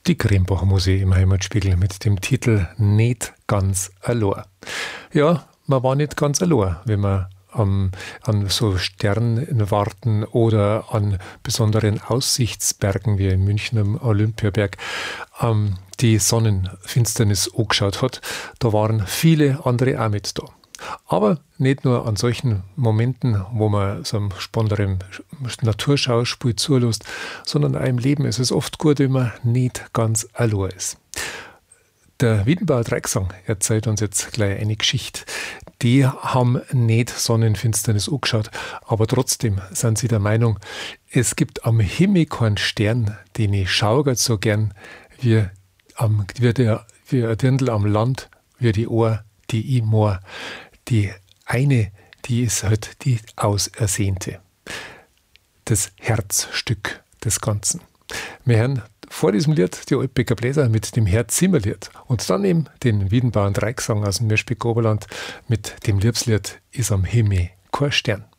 Die Krembacher Musik im Heimatspiegel mit dem Titel Nicht ganz allein. Ja, man war nicht ganz allein, wenn man an so Sternwarten oder an besonderen Aussichtsbergen wie in München am Olympiaberg die Sonnenfinsternis angeschaut hat. Da waren viele andere auch mit da. Aber nicht nur an solchen Momenten, wo man so einem spannenderen Naturschauspiel zulässt, sondern auch im Leben ist es oft gut, wenn man nicht ganz allein ist. Der Wiedenbauer Dreiecksang erzählt uns jetzt gleich eine Geschichte. Die haben nicht Sonnenfinsternis angeschaut, aber trotzdem sind sie der Meinung, es gibt am Himmel keinen Stern, den ich schaue so gern, wie ein Dirndl am Land, wie die Ohr, die ich moor. Die eine, die ist halt die Ausersehnte. Das Herzstück des Ganzen. Wir hören vor diesem Lied die Alpecker Bläser mit dem Herz-Zimmer-Lied und dann eben den Wiedenbauer Dreiecksang aus dem Mörspiel Oberland mit dem Liebeslied Ist am Himmel kein Stern.